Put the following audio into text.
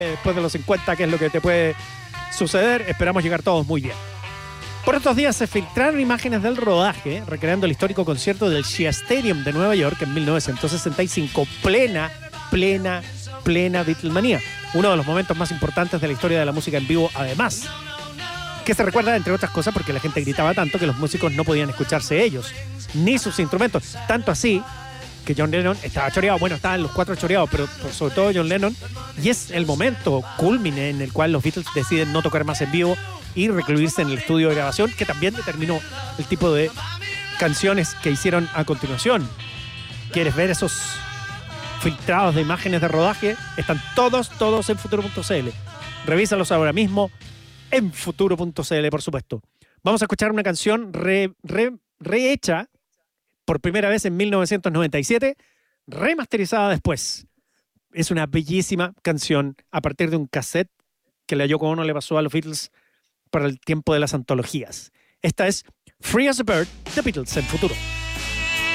después de los 50, qué es lo que te puede suceder. Esperamos llegar todos muy bien. Por estos días se filtraron imágenes del rodaje, recreando el histórico concierto del Shea Stadium de Nueva York en 1965. Plena Beatlemanía. Uno de los momentos más importantes de la historia de la música en vivo, además. Que se recuerda, entre otras cosas, porque la gente gritaba tanto que los músicos no podían escucharse ellos, ni sus instrumentos. Tanto así que John Lennon estaba choreado. Bueno, estaban los cuatro choreados, pero sobre todo John Lennon. Y es el momento culmine en el cual los Beatles deciden no tocar más en vivo y recluirse en el estudio de grabación, que también determinó el tipo de canciones que hicieron a continuación. ¿Quieres ver esos filtrados de imágenes de rodaje? Están todos en futuro.cl. Revísalos ahora mismo en futuro.cl, por supuesto. Vamos a escuchar una canción rehecha por primera vez en 1997, remasterizada después. Es una bellísima canción a partir de un cassette que la Yoko Ono le pasó a los Beatles para el tiempo de las antologías. Esta es Free as a Bird, The Beatles en Futuro.